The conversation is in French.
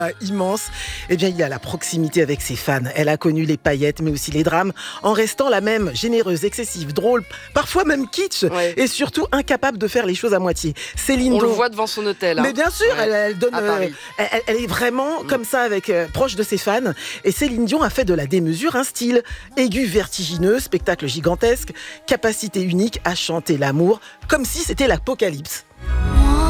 Immense. Eh bien, il y a la proximité avec ses fans. Elle a connu les paillettes, mais aussi les drames, en restant la même, généreuse, excessive, drôle, parfois même kitsch, et surtout incapable de faire les choses à moitié. Céline On Dion. le voit devant son hôtel. Mais bien sûr, elle donne. À Paris. Elle est vraiment comme ça, avec proche de ses fans. Et Céline Dion a fait de la démesure un style aigu, vertigineux, spectacle gigantesque, capacité unique à chanter l'amour comme si c'était l'apocalypse.